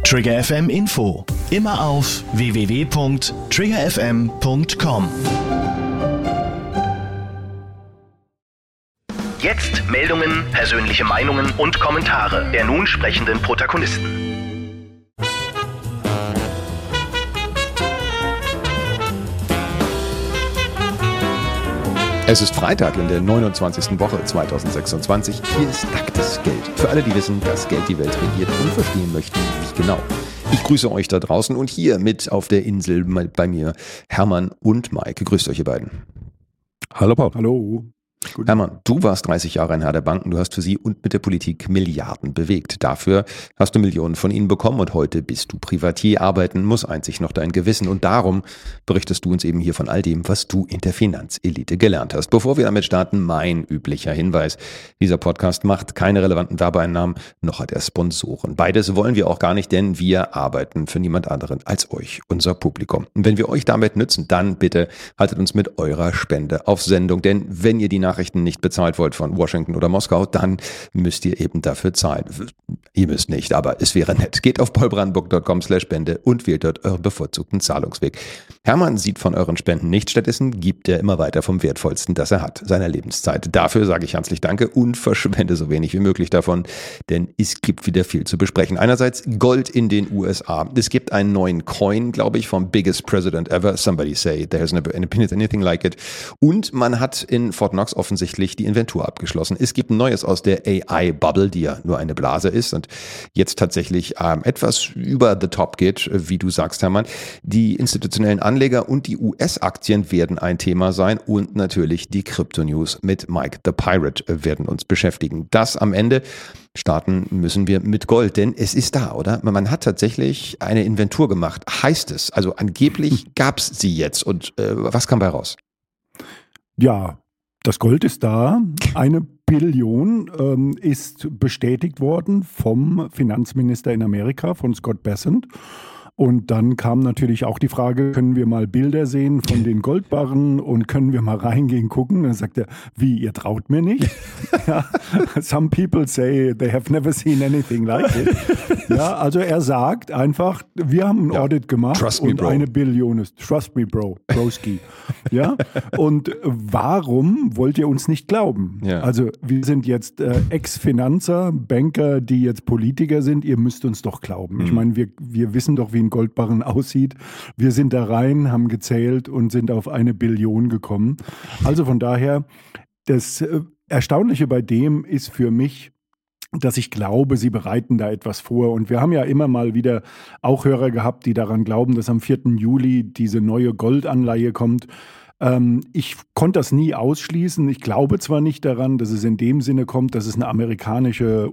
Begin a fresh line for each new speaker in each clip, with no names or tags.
Trigger FM Info. Immer auf www.triggerfm.com. Jetzt Meldungen, persönliche Meinungen und Kommentare der nun sprechenden Protagonisten.
Es ist Freitag in der 29. Woche 2026. Hier ist nacktes Geld. Für alle, die wissen, dass Geld die Welt regiert und verstehen möchten, wie genau. Ich grüße euch da draußen und hier mit auf der Insel bei mir Hermann und Maike. Grüßt euch, ihr beiden.
Hallo Paul.
Hallo.
Guten. Hermann, du warst 30 Jahre ein Herr der Banken, du hast für sie und mit der Politik Milliarden bewegt. Dafür hast du Millionen von ihnen bekommen und heute bist du Privatier. Arbeiten muss einzig noch dein Gewissen und darum berichtest du uns eben hier von all dem, was du in der Finanzelite gelernt hast. Bevor wir damit starten, mein üblicher Hinweis. Dieser Podcast macht keine relevanten Werbeeinnahmen, noch hat er Sponsoren. Beides wollen wir auch gar nicht, denn wir arbeiten für niemand anderen als euch, unser Publikum. Und wenn wir euch damit nützen, dann bitte haltet uns mit eurer Spende auf Sendung, denn wenn ihr die Nachrichten nicht bezahlt wollt von Washington oder Moskau, dann müsst ihr eben dafür zahlen. Ihr müsst nicht, aber es wäre nett. Geht auf paulbrandenburg.com/Spende und wählt dort euren bevorzugten Zahlungsweg. Hermann sieht von euren Spenden nichts, stattdessen gibt er immer weiter vom Wertvollsten, das er hat, seiner Lebenszeit. Dafür sage ich herzlich Danke und verschwende so wenig wie möglich davon, denn es gibt wieder viel zu besprechen. Einerseits Gold in den USA. Es gibt einen neuen Coin, glaube ich, vom biggest president ever. Somebody say there's never been anything like it. Und man hat in Fort Knox offensichtlich die Inventur abgeschlossen. Es gibt ein Neues aus der AI-Bubble, die ja nur eine Blase ist und jetzt tatsächlich etwas über the top geht, wie du sagst, Hermann. Die institutionellen Anleger und die US-Aktien werden ein Thema sein und natürlich die Crypto-News mit Mike the Pirate werden uns beschäftigen. Das am Ende. Starten müssen wir mit Gold, denn es ist da, oder? Man hat tatsächlich eine Inventur gemacht, heißt es. Also angeblich gab es sie jetzt und was kam bei raus?
Ja, das Gold ist da. 1 Billion ist bestätigt worden vom Finanzminister in Amerika, von Scott Bessent. Und dann kam natürlich auch die Frage, können wir mal Bilder sehen von den Goldbarren und können wir mal reingehen, gucken? Dann sagt er, wie, ihr traut mir nicht? Ja, some people say they have never seen anything like it. Ja, also er sagt einfach, wir haben ein Audit gemacht und 1 Billion ist, trust me bro, broski. Ja, und warum wollt ihr uns nicht glauben? Ja. Also wir sind jetzt Ex-Finanzer, Banker, die jetzt Politiker sind, ihr müsst uns doch glauben. Ich meine, wir wissen doch, wie ein Goldbarren aussieht. Wir sind da rein, haben gezählt und sind auf 1 Billion gekommen. Also von daher, das Erstaunliche bei dem ist für mich, dass ich glaube, sie bereiten da etwas vor. Und wir haben ja immer mal wieder auch Hörer gehabt, die daran glauben, dass am 4. Juli diese neue Goldanleihe kommt. Ich konnte das nie ausschließen. Ich glaube zwar nicht daran, dass es in dem Sinne kommt, dass es eine amerikanische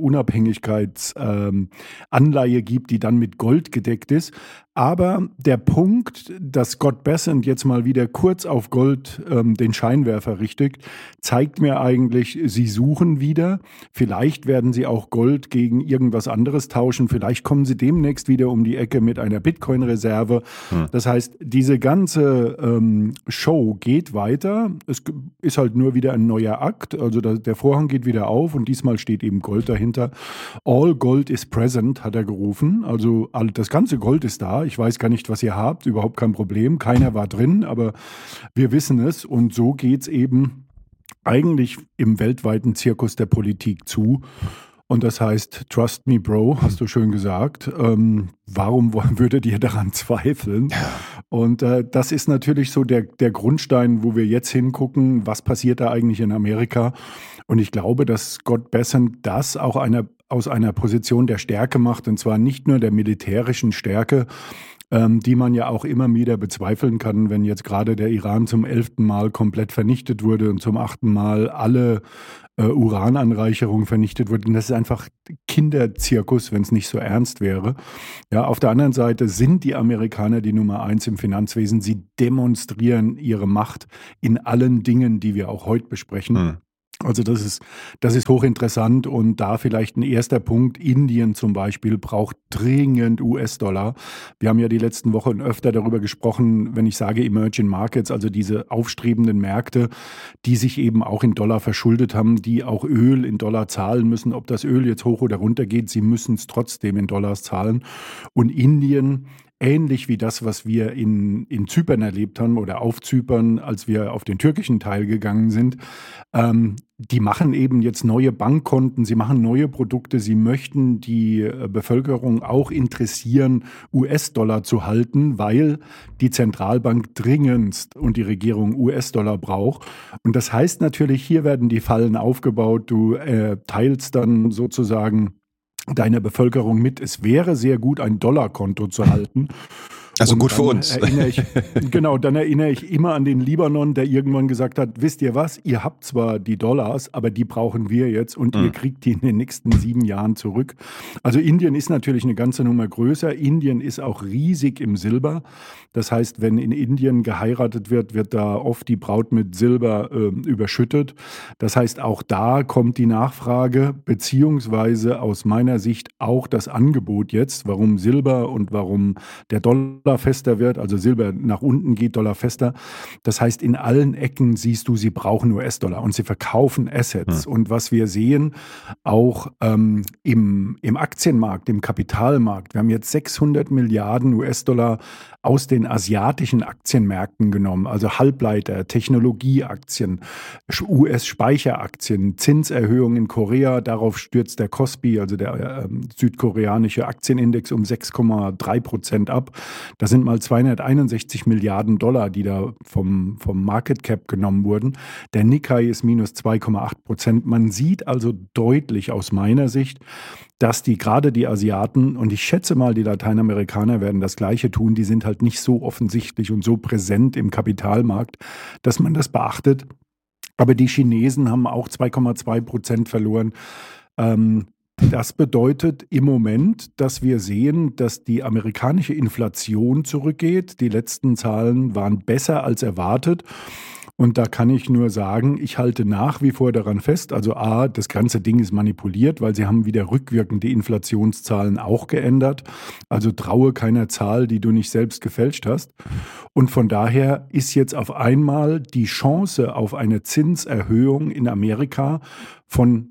Unabhängigkeitsanleihe gibt, die dann mit Gold gedeckt ist. Aber der Punkt, dass Scott Bessent jetzt mal wieder kurz auf Gold den Scheinwerfer richtet, zeigt mir eigentlich, sie suchen wieder. Vielleicht werden sie auch Gold gegen irgendwas anderes tauschen. Vielleicht kommen sie demnächst wieder um die Ecke mit einer Bitcoin-Reserve. Das heißt, diese ganze Show geht weiter. Es ist halt nur wieder ein neuer Akt. Also der Vorhang geht wieder auf und diesmal steht eben Gold dahinter. All Gold is present, hat er gerufen. Also das ganze Gold ist da. Ich weiß gar nicht, was ihr habt. Überhaupt kein Problem. Keiner war drin, aber wir wissen es. Und so geht's eben eigentlich im weltweiten Zirkus der Politik zu. Und das heißt, trust me, bro, hast du schön gesagt. Warum würdet ihr daran zweifeln? Und das ist natürlich so der Grundstein, wo wir jetzt hingucken, was passiert da eigentlich in Amerika. Und ich glaube, dass Scott Bessent das auch aus einer Position der Stärke macht, und zwar nicht nur der militärischen Stärke, die man ja auch immer wieder bezweifeln kann, wenn jetzt gerade der Iran zum 11. Mal komplett vernichtet wurde und zum 8. Mal alle Urananreicherung vernichtet wurde. Und das ist einfach Kinderzirkus, wenn es nicht so ernst wäre. Ja, auf der anderen Seite sind die Amerikaner die Nummer 1 im Finanzwesen. Sie demonstrieren ihre Macht in allen Dingen, die wir auch heute besprechen. Also das ist hochinteressant und da vielleicht ein erster Punkt. Indien zum Beispiel braucht dringend US-Dollar. Wir haben ja die letzten Wochen öfter darüber gesprochen, wenn ich sage Emerging Markets, also diese aufstrebenden Märkte, die sich eben auch in Dollar verschuldet haben, die auch Öl in Dollar zahlen müssen. Ob das Öl jetzt hoch oder runter geht, sie müssen es trotzdem in Dollars zahlen. Und Indien, ähnlich wie das, was wir in Zypern erlebt haben oder auf Zypern, als wir auf den türkischen Teil gegangen sind, die machen eben jetzt neue Bankkonten, sie machen neue Produkte, sie möchten die Bevölkerung auch interessieren, US-Dollar zu halten, weil die Zentralbank dringendst und die Regierung US-Dollar braucht. Und das heißt natürlich, hier werden die Fallen aufgebaut, du teilst dann sozusagen deiner Bevölkerung mit, es wäre sehr gut, ein Dollarkonto zu halten.
Also gut für uns.
Dann erinnere ich immer an den Libanon, der irgendwann gesagt hat, wisst ihr was, ihr habt zwar die Dollars, aber die brauchen wir jetzt und ihr kriegt die in den nächsten 7 Jahren zurück. Also Indien ist natürlich eine ganze Nummer größer. Indien ist auch riesig im Silber. Das heißt, wenn in Indien geheiratet wird, wird da oft die Braut mit Silber überschüttet. Das heißt, auch da kommt die Nachfrage, beziehungsweise aus meiner Sicht auch das Angebot jetzt, warum Silber und warum der Dollar fester wird, also Silber nach unten geht, Dollar fester. Das heißt, in allen Ecken siehst du, sie brauchen US-Dollar und sie verkaufen Assets. Und was wir sehen, auch im Aktienmarkt, im Kapitalmarkt, wir haben jetzt 600 Milliarden US-Dollar aus den asiatischen Aktienmärkten genommen, also Halbleiter, Technologieaktien, US-Speicheraktien, Zinserhöhungen in Korea, darauf stürzt der Kospi, also der südkoreanische Aktienindex, um 6,3% ab. Das sind mal 261 Milliarden Dollar, die da vom Market Cap genommen wurden. Der Nikkei ist minus 2,8%. Man sieht also deutlich aus meiner Sicht, dass gerade die Asiaten, und ich schätze mal, die Lateinamerikaner werden das Gleiche tun, die sind halt nicht so offensichtlich und so präsent im Kapitalmarkt, dass man das beachtet. Aber die Chinesen haben auch 2,2% verloren. Das bedeutet im Moment, dass wir sehen, dass die amerikanische Inflation zurückgeht. Die letzten Zahlen waren besser als erwartet. Und da kann ich nur sagen, ich halte nach wie vor daran fest, also A, das ganze Ding ist manipuliert, weil sie haben wieder rückwirkend die Inflationszahlen auch geändert. Also traue keiner Zahl, die du nicht selbst gefälscht hast. Und von daher ist jetzt auf einmal die Chance auf eine Zinserhöhung in Amerika von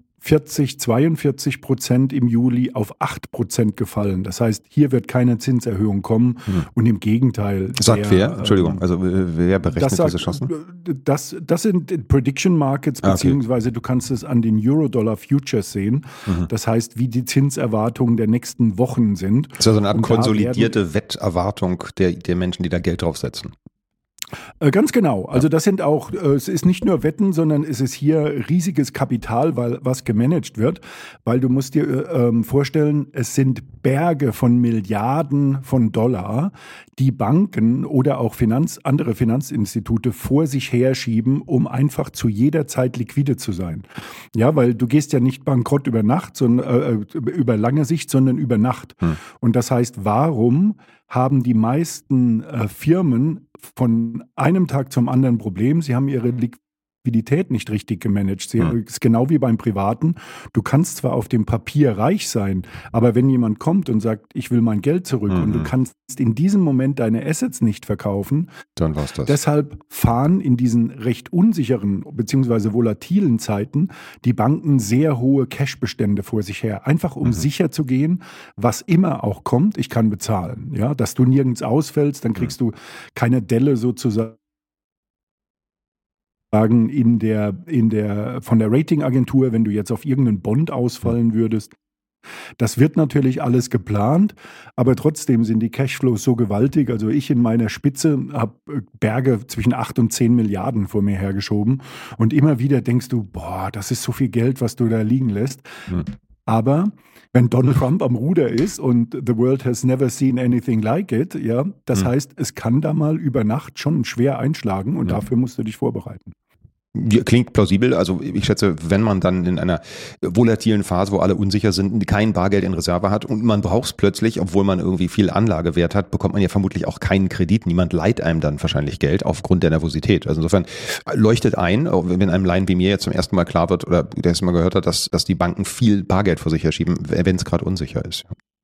42% im Juli auf 8% gefallen. Das heißt, hier wird keine Zinserhöhung kommen und im Gegenteil.
Sagt wer? Entschuldigung, also wer berechnet diese Chancen?
Das sind Prediction Markets, beziehungsweise du kannst es an den Euro-Dollar Futures sehen. Das heißt, wie die Zinserwartungen der nächsten Wochen sind.
Das ist ja so eine Art konsolidierte Wetterwartung der Menschen, die da Geld draufsetzen.
Ganz genau. Also das sind auch, es ist nicht nur Wetten, sondern es ist hier riesiges Kapital, was gemanagt wird. Weil du musst dir vorstellen, es sind Berge von Milliarden von Dollar, die Banken oder auch andere Finanzinstitute vor sich herschieben, um einfach zu jeder Zeit liquide zu sein. Ja, weil du gehst ja nicht bankrott über Nacht, sondern über lange Sicht, sondern über Nacht. Und das heißt, warum haben die meisten Firmen von einem Tag zum anderen Problem? Sie haben ihre Liquidität nicht richtig gemanagt. Es ist genau wie beim Privaten. Du kannst zwar auf dem Papier reich sein, aber wenn jemand kommt und sagt, ich will mein Geld zurück und du kannst in diesem Moment deine Assets nicht verkaufen,
dann war's das.
Deshalb fahren in diesen recht unsicheren bzw. volatilen Zeiten die Banken sehr hohe Cashbestände vor sich her. Einfach um sicher zu gehen, was immer auch kommt, ich kann bezahlen. Ja, dass du nirgends ausfällst, dann kriegst du keine Delle sozusagen von der Ratingagentur, wenn du jetzt auf irgendeinen Bond ausfallen würdest. Das wird natürlich alles geplant, aber trotzdem sind die Cashflows so gewaltig. Also ich in meiner Spitze habe Berge zwischen 8 und 10 Milliarden vor mir hergeschoben und immer wieder denkst du, boah, das ist so viel Geld, was du da liegen lässt. Aber wenn Donald Trump am Ruder ist und the world has never seen anything like it, ja, das heißt, es kann da mal über Nacht schon schwer einschlagen und dafür musst du dich vorbereiten.
Ja, klingt plausibel. Also ich schätze, wenn man dann in einer volatilen Phase, wo alle unsicher sind, kein Bargeld in Reserve hat und man braucht es plötzlich, obwohl man irgendwie viel Anlagewert hat, bekommt man ja vermutlich auch keinen Kredit. Niemand leiht einem dann wahrscheinlich Geld aufgrund der Nervosität. Also insofern leuchtet ein, auch wenn einem Laien wie mir jetzt zum ersten Mal klar wird oder der erste Mal gehört hat, dass die Banken viel Bargeld vor sich herschieben, wenn es gerade unsicher ist.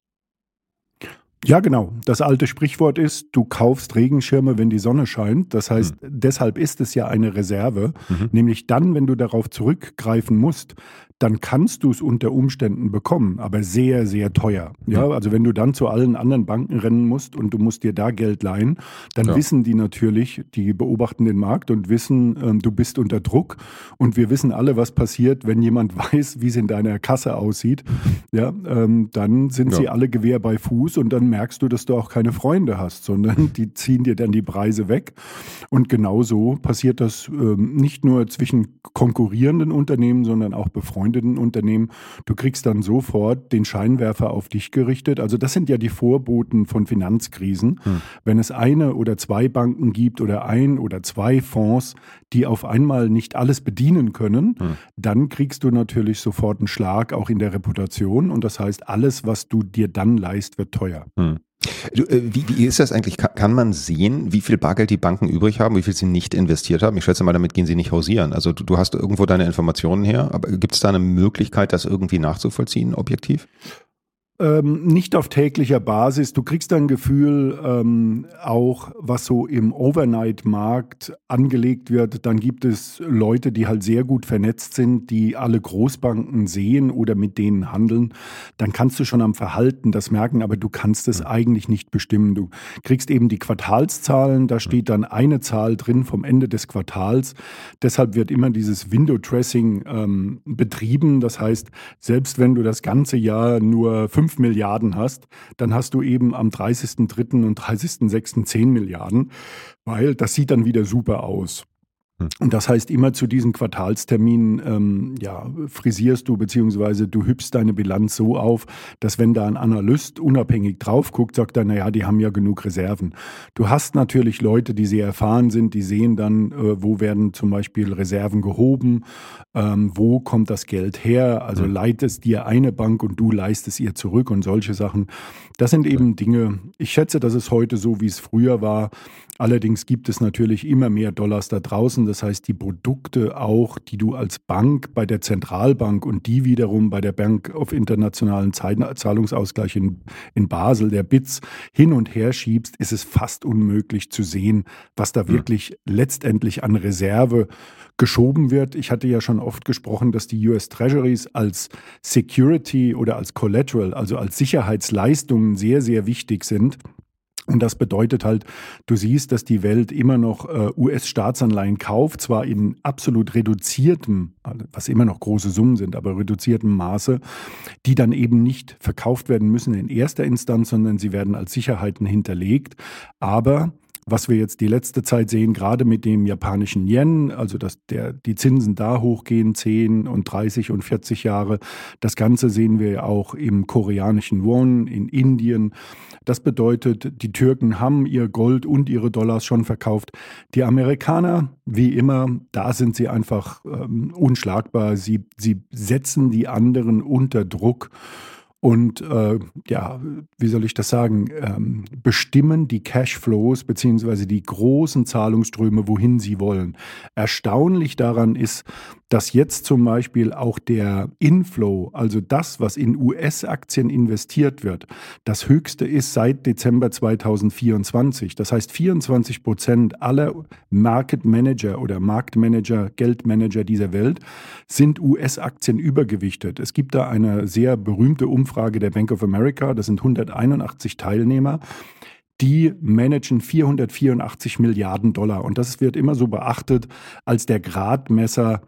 Ja, genau. Das alte Sprichwort ist, du kaufst Regenschirme, wenn die Sonne scheint. Das heißt, deshalb ist es ja eine Reserve. Nämlich dann, wenn du darauf zurückgreifen musst, dann kannst du es unter Umständen bekommen, aber sehr, sehr teuer. Ja, also wenn du dann zu allen anderen Banken rennen musst und du musst dir da Geld leihen, dann wissen die natürlich, die beobachten den Markt und wissen, du bist unter Druck. Und wir wissen alle, was passiert, wenn jemand weiß, wie es in deiner Kasse aussieht. Ja, dann sind sie alle Gewehr bei Fuß und dann merkst du, dass du auch keine Freunde hast, sondern die ziehen dir dann die Preise weg. Und genauso passiert das nicht nur zwischen konkurrierenden Unternehmen, sondern auch befreundeten Unternehmen. Du kriegst dann sofort den Scheinwerfer auf dich gerichtet. Also das sind ja die Vorboten von Finanzkrisen. Wenn es eine oder zwei Banken gibt oder ein oder zwei Fonds, die auf einmal nicht alles bedienen können, dann kriegst du natürlich sofort einen Schlag auch in der Reputation. Und das heißt, alles, was du dir dann leist, wird teuer.
Wie ist das eigentlich? Kann man sehen, wie viel Bargeld die Banken übrig haben, wie viel sie nicht investiert haben? Ich schätze mal, damit gehen sie nicht hausieren. Also du hast irgendwo deine Informationen her, aber gibt es da eine Möglichkeit, das irgendwie nachzuvollziehen, objektiv?
Nicht auf täglicher Basis. Du kriegst ein Gefühl, auch was so im Overnight-Markt angelegt wird. Dann gibt es Leute, die halt sehr gut vernetzt sind, die alle Großbanken sehen oder mit denen handeln. Dann kannst du schon am Verhalten das merken, aber du kannst es eigentlich nicht bestimmen. Du kriegst eben die Quartalszahlen, da steht dann eine Zahl drin vom Ende des Quartals. Deshalb wird immer dieses Window-Dressing betrieben. Das heißt, selbst wenn du das ganze Jahr nur 5 Milliarden hast, dann hast du eben am 30.03. und 30.06. 10 Milliarden, weil das sieht dann wieder super aus. Und das heißt, immer zu diesen Quartalsterminen frisierst du beziehungsweise du hübschst deine Bilanz so auf, dass wenn da ein Analyst unabhängig drauf guckt, sagt er, naja, die haben ja genug Reserven. Du hast natürlich Leute, die sehr erfahren sind, die sehen dann, wo werden zum Beispiel Reserven gehoben, wo kommt das Geld her, also leiht es dir eine Bank und du leihst es ihr zurück und solche Sachen. Das sind eben Dinge, ich schätze, das ist heute so, wie es früher war. Allerdings gibt es natürlich immer mehr Dollars da draußen. Das heißt, die Produkte auch, die du als Bank bei der Zentralbank und die wiederum bei der Bank of Internationalen Zahlungsausgleich in Basel, der BITS, hin und her schiebst, ist es fast unmöglich zu sehen, was da wirklich letztendlich an Reserve geschoben wird. Ich hatte ja schon oft gesprochen, dass die US Treasuries als Security oder als Collateral, also als Sicherheitsleistungen sehr, sehr wichtig sind. Und das bedeutet halt, du siehst, dass die Welt immer noch US-Staatsanleihen kauft, zwar in absolut reduziertem, was immer noch große Summen sind, aber reduziertem Maße, die dann eben nicht verkauft werden müssen in erster Instanz, sondern sie werden als Sicherheiten hinterlegt. Aber was wir jetzt die letzte Zeit sehen, gerade mit dem japanischen Yen, also dass die Zinsen da hochgehen, 10 und 30 und 40 Jahre, das Ganze sehen wir auch im koreanischen Won, in Indien. Das bedeutet, die Türken haben ihr Gold und ihre Dollars schon verkauft. Die Amerikaner, wie immer, da sind sie einfach unschlagbar. Sie setzen die anderen unter Druck. Und wie soll ich das sagen, bestimmen die Cashflows bzw. die großen Zahlungsströme, wohin sie wollen. Erstaunlich daran ist, dass jetzt zum Beispiel auch der Inflow, also das, was in US-Aktien investiert wird, das höchste ist seit Dezember 2024. Das heißt, 24% aller Market Manager oder Marktmanager, Geldmanager dieser Welt sind US-Aktien übergewichtet. Es gibt da eine sehr berühmte Umfrage der Bank of America, das sind 181 Teilnehmer. Die managen 484 Milliarden Dollar. Und das wird immer so beachtet als der Gradmesser,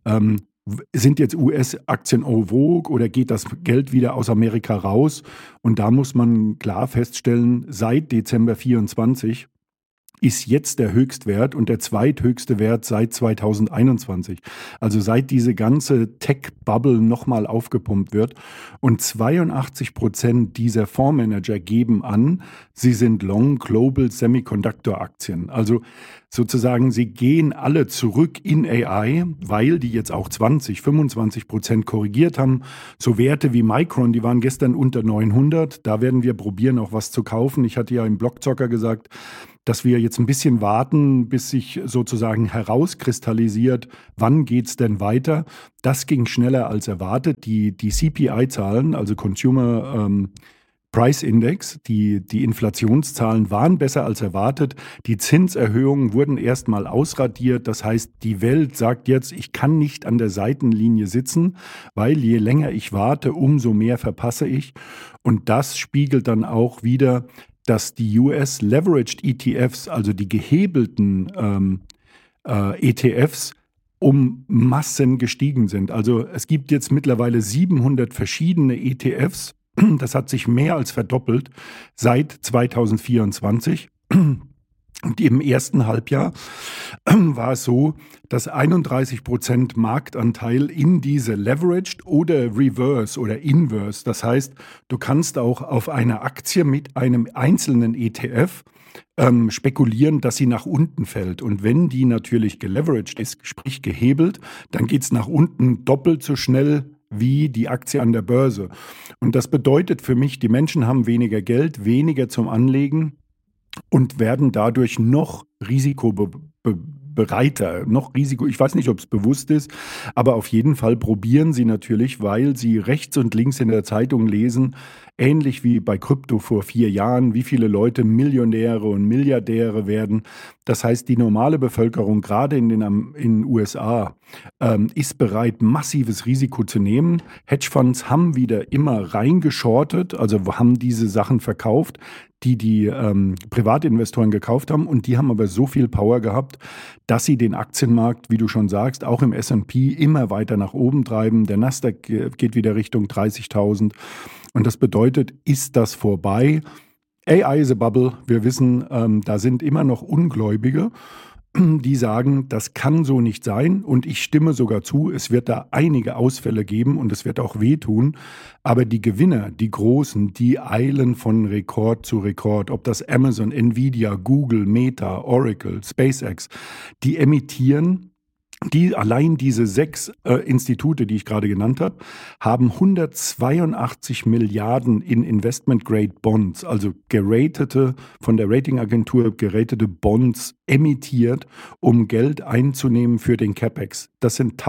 sind jetzt US-Aktien en vogue oder geht das Geld wieder aus Amerika raus? Und da muss man klar feststellen, seit Dezember 24 ist jetzt der Höchstwert und der zweithöchste Wert seit 2021. Also seit diese ganze Tech-Bubble nochmal aufgepumpt wird. Und 82% dieser Fondsmanager geben an, sie sind Long Global Semiconductor Aktien. Also sozusagen, sie gehen alle zurück in AI, weil die jetzt auch 20-25% korrigiert haben. So Werte wie Micron, die waren gestern unter 900. Da werden wir probieren, auch was zu kaufen. Ich hatte ja im Blockzocker gesagt, dass wir jetzt ein bisschen warten, bis sich sozusagen herauskristallisiert, wann geht es denn weiter. Das ging schneller als erwartet. Die CPI-Zahlen, also Consumer Price Index, die Inflationszahlen waren besser als erwartet. Die Zinserhöhungen wurden erstmal ausradiert. Das heißt, die Welt sagt jetzt, ich kann nicht an der Seitenlinie sitzen, weil je länger ich warte, umso mehr verpasse ich. Und das spiegelt dann auch wieder, dass die US Leveraged ETFs, also die gehebelten ETFs, um Massen gestiegen sind. Also es gibt jetzt mittlerweile 700 verschiedene ETFs. Das hat sich mehr als verdoppelt seit 2024. Und im ersten Halbjahr war es so, dass 31% Marktanteil in diese Leveraged oder Reverse oder Inverse, das heißt, du kannst auch auf eine Aktie mit einem einzelnen ETF spekulieren, dass sie nach unten fällt. Und wenn die natürlich geleveraged ist, sprich gehebelt, dann geht es nach unten doppelt so schnell wie die Aktie an der Börse. Und das bedeutet für mich, die Menschen haben weniger Geld, weniger zum Anlegen und werden dadurch noch risikobereiter, ich weiß nicht, ob es bewusst ist, aber auf jeden Fall probieren sie natürlich, weil sie rechts und links in der Zeitung lesen, ähnlich wie bei Krypto vor 4 Jahren, wie viele Leute Millionäre und Milliardäre werden. Das heißt, die normale Bevölkerung, gerade in den USA, ist bereit, massives Risiko zu nehmen. Hedgefonds haben wieder immer reingeschortet, also haben diese Sachen verkauft, die Privatinvestoren gekauft haben. Und die haben aber so viel Power gehabt, dass sie den Aktienmarkt, wie du schon sagst, auch im S&P immer weiter nach oben treiben. Der Nasdaq geht wieder Richtung 30.000. Und das bedeutet, ist das vorbei? AI is a bubble. Wir wissen, da sind immer noch Ungläubige, die sagen, das kann so nicht sein. Und ich stimme sogar zu, es wird da einige Ausfälle geben und es wird auch wehtun. Aber die Gewinner, die Großen, die eilen von Rekord zu Rekord. Ob das Amazon, Nvidia, Google, Meta, Oracle, SpaceX, die emittieren. Allein diese 6 Institute, die ich gerade genannt habe, haben 182 Milliarden in Investment-Grade Bonds, also von der Ratingagentur geratete Bonds emittiert, um Geld einzunehmen für den CapEx. Das sind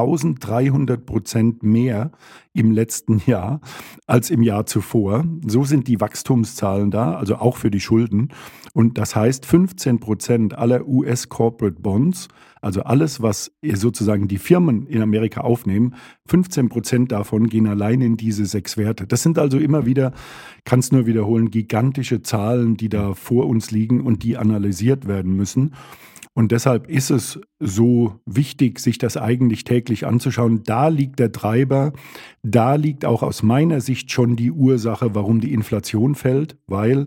1300% mehr im letzten Jahr als im Jahr zuvor. So sind die Wachstumszahlen da, also auch für die Schulden. Und das heißt, 15% aller US-Corporate Bonds, also alles, was sozusagen die Firmen in Amerika aufnehmen, 15% davon gehen allein in diese 6 Werte. Das sind also immer wieder, kann es nur wiederholen, gigantische Zahlen, die da vor uns liegen und die analysiert werden müssen. Und deshalb ist es so wichtig, sich das eigentlich täglich anzuschauen. Da liegt der Treiber, da liegt auch aus meiner Sicht schon die Ursache, warum die Inflation fällt, weil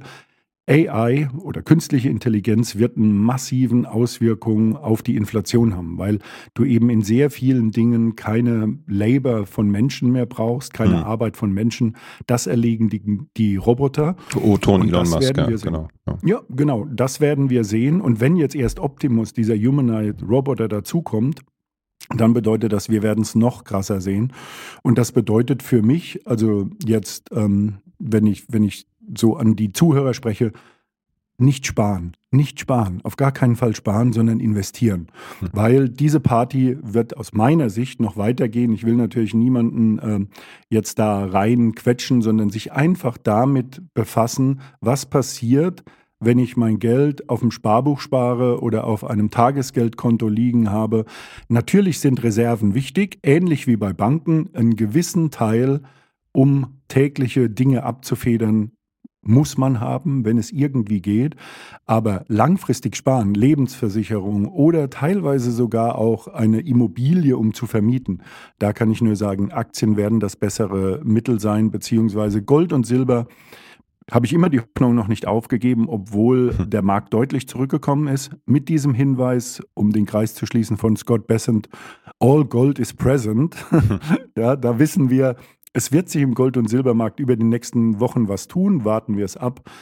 AI oder künstliche Intelligenz wird eine massiven Auswirkungen auf die Inflation haben, weil du eben in sehr vielen Dingen keine Labor von Menschen mehr brauchst, keine Arbeit von Menschen. Das erlegen die Roboter.
Ton Elon Musk, ja, genau.
Ja, genau, das werden wir sehen. Und wenn jetzt erst Optimus, dieser Humanoid Roboter, dazukommt, dann bedeutet das, wir werden es noch krasser sehen. Und das bedeutet für mich, also jetzt, wenn ich so an die Zuhörer spreche, nicht sparen, auf gar keinen Fall sparen, sondern investieren. Weil diese Party wird aus meiner Sicht noch weitergehen. Ich will natürlich niemanden jetzt da rein quetschen, sondern sich einfach damit befassen, was passiert, wenn ich mein Geld auf dem Sparbuch spare oder auf einem Tagesgeldkonto liegen habe. Natürlich sind Reserven wichtig, ähnlich wie bei Banken, einen gewissen Teil, um tägliche Dinge abzufedern, muss man haben, wenn es irgendwie geht. Aber langfristig sparen, Lebensversicherung oder teilweise sogar auch eine Immobilie, um zu vermieten, da kann ich nur sagen, Aktien werden das bessere Mittel sein, beziehungsweise Gold und Silber habe ich immer die Hoffnung noch nicht aufgegeben, obwohl der Markt deutlich zurückgekommen ist. Mit diesem Hinweis, um den Kreis zu schließen von Scott Bessent, all gold is present. Ja, da wissen wir, es wird sich im Gold- und Silbermarkt über die nächsten Wochen was tun, warten wir es ab.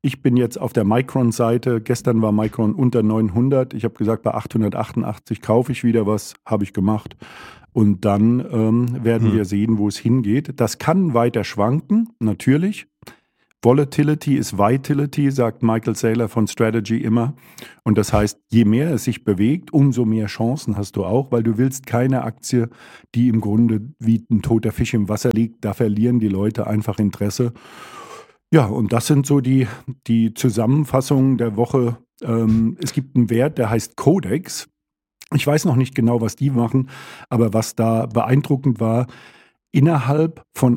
Ich bin jetzt auf der Micron-Seite. Gestern war Micron unter 900. Ich habe gesagt, bei 888 kaufe ich wieder was, habe ich gemacht. Und dann werden wir sehen, wo es hingeht. Das kann weiter schwanken, natürlich. Volatility ist Vitality, sagt Michael Saylor von Strategy immer. Und das heißt, je mehr es sich bewegt, umso mehr Chancen hast du auch, weil du willst keine Aktie, die im Grunde wie ein toter Fisch im Wasser liegt. Da verlieren die Leute einfach Interesse. Ja, und das sind so die Zusammenfassungen der Woche. Es gibt einen Wert, der heißt Codex. Ich weiß noch nicht genau, was die machen, aber was da beeindruckend war, innerhalb von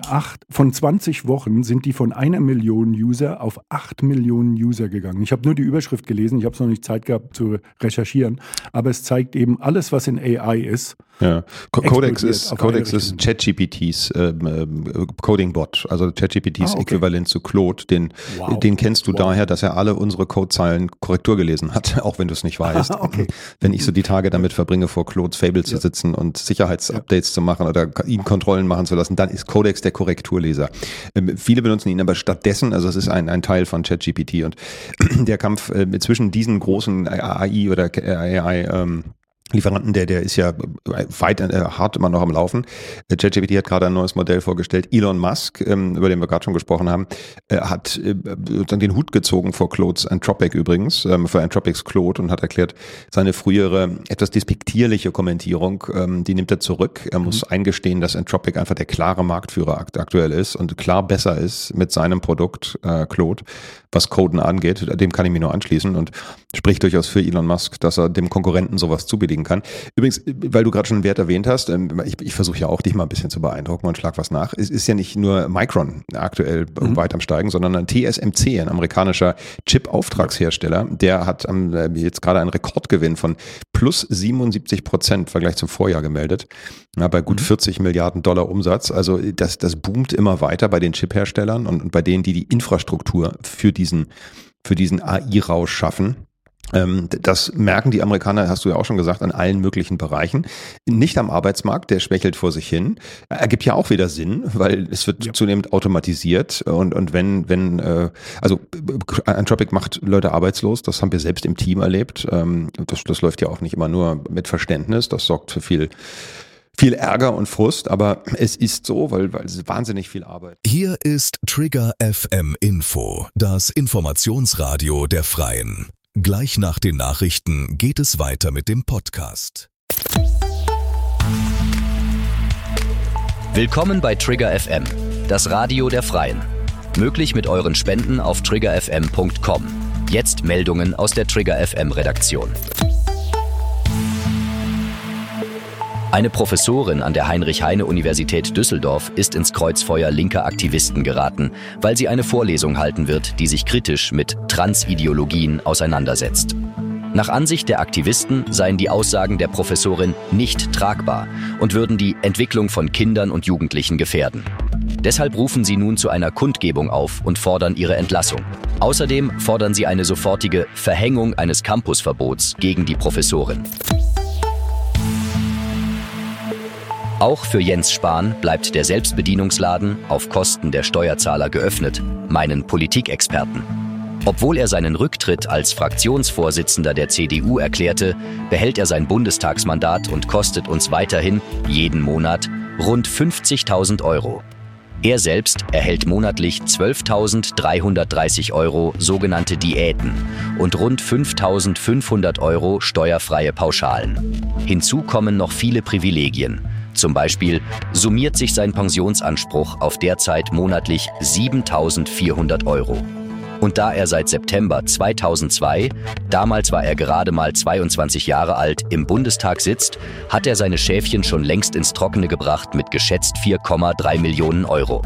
20 Wochen sind die von 1 Million User auf 8 Millionen User gegangen. Ich habe nur die Überschrift gelesen, ich habe noch nicht Zeit gehabt zu recherchieren, aber es zeigt eben alles, was in AI ist.
Ja. Codex ist ChatGPTs Coding-Bot, also ChatGPTs Äquivalent zu Claude. Den kennst du daher, dass er alle unsere Codezeilen Korrektur gelesen hat, auch wenn du es nicht weißt. Wenn ich so die Tage damit verbringe, vor Claude's Fable zu sitzen und Sicherheitsupdates zu machen oder ihn Kontrollen machen zu lassen, dann ist Codex der Korrekturleser. Viele benutzen ihn aber stattdessen, also es ist ein Teil von ChatGPT und der Kampf zwischen diesen großen AI oder AI Lieferanten, der ist ja weit hart immer noch am Laufen. ChatGPT hat gerade ein neues Modell vorgestellt. Elon Musk, über den wir gerade schon gesprochen haben, hat den Hut gezogen vor Claude's Anthropic übrigens, für Anthropics Claude und hat erklärt, seine frühere etwas despektierliche Kommentierung, die nimmt er zurück. Er muss eingestehen, dass Anthropic einfach der klare Marktführer aktuell ist und klar besser ist mit seinem Produkt Claude, was Coden angeht. Dem kann ich mich nur anschließen und spricht durchaus für Elon Musk, dass er dem Konkurrenten sowas zubilligen kann. Übrigens, weil du gerade schon einen Wert erwähnt hast, ich versuche ja auch dich mal ein bisschen zu beeindrucken und schlag was nach. Es ist ja nicht nur Micron aktuell weit am Steigen, sondern ein TSMC, ein amerikanischer Chip-Auftragshersteller, der hat jetzt gerade einen Rekordgewinn von plus 77% im Vergleich zum Vorjahr gemeldet, bei gut 40 Milliarden Dollar Umsatz. Also das boomt immer weiter bei den Chip-Herstellern und bei denen, die Infrastruktur für diesen AI-Rausch schaffen. Das merken die Amerikaner, hast du ja auch schon gesagt, an allen möglichen Bereichen. Nicht am Arbeitsmarkt, der schwächelt vor sich hin. Ergibt ja auch wieder Sinn, weil es wird zunehmend automatisiert und wenn Anthropic macht Leute arbeitslos, das haben wir selbst im Team erlebt. Das läuft ja auch nicht immer nur mit Verständnis, das sorgt für viel Ärger und Frust, aber es ist so, weil es wahnsinnig viel Arbeit.
Hier ist Trigger FM Info, das Informationsradio der Freien. Gleich nach den Nachrichten geht es weiter mit dem Podcast.
Willkommen bei Trigger FM, das Radio der Freien. Möglich mit euren Spenden auf triggerfm.com. Jetzt Meldungen aus der Trigger FM Redaktion. Eine Professorin an der Heinrich-Heine-Universität Düsseldorf ist ins Kreuzfeuer linker Aktivisten geraten, weil sie eine Vorlesung halten wird, die sich kritisch mit Transideologien auseinandersetzt. Nach Ansicht der Aktivisten seien die Aussagen der Professorin nicht tragbar und würden die Entwicklung von Kindern und Jugendlichen gefährden. Deshalb rufen sie nun zu einer Kundgebung auf und fordern ihre Entlassung. Außerdem fordern sie eine sofortige Verhängung eines Campusverbots gegen die Professorin. Auch für Jens Spahn bleibt der Selbstbedienungsladen auf Kosten der Steuerzahler geöffnet, meinen Politikexperten. Obwohl er seinen Rücktritt als Fraktionsvorsitzender der CDU erklärte, behält er sein Bundestagsmandat und kostet uns weiterhin jeden Monat rund 50.000 Euro. Er selbst erhält monatlich 12.330 Euro sogenannte Diäten und rund 5.500 Euro steuerfreie Pauschalen. Hinzu kommen noch viele Privilegien. Zum Beispiel summiert sich sein Pensionsanspruch auf derzeit monatlich 7.400 Euro. Und da er seit September 2002, damals war er gerade mal 22 Jahre alt, im Bundestag sitzt, hat er seine Schäfchen schon längst ins Trockene gebracht mit geschätzt 4,3 Millionen Euro.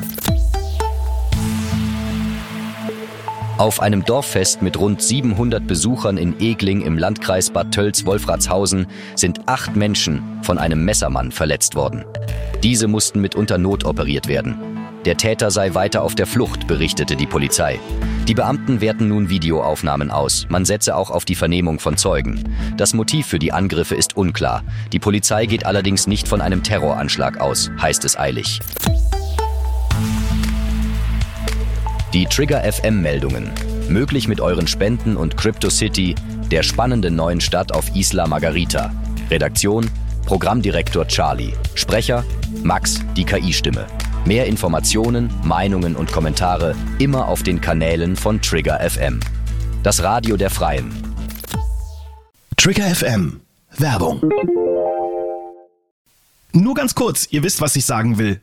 Auf einem Dorffest mit rund 700 Besuchern in Egling im Landkreis Bad Tölz-Wolfratshausen sind 8 Menschen von einem Messermann verletzt worden. Diese mussten mitunter notoperiert werden. Der Täter sei weiter auf der Flucht, berichtete die Polizei. Die Beamten werten nun Videoaufnahmen aus. Man setze auch auf die Vernehmung von Zeugen. Das Motiv für die Angriffe ist unklar. Die Polizei geht allerdings nicht von einem Terroranschlag aus, heißt es eilig. Die Trigger FM-Meldungen. Möglich mit euren Spenden und CryptoCity, der spannenden neuen Stadt auf Isla Margarita. Redaktion: Programmdirektor Charlie. Sprecher: Max, die KI-Stimme. Mehr Informationen, Meinungen und Kommentare immer auf den Kanälen von Trigger FM. Das Radio der Freien.
Trigger FM. Werbung.
Nur ganz kurz, ihr wisst, was ich sagen will.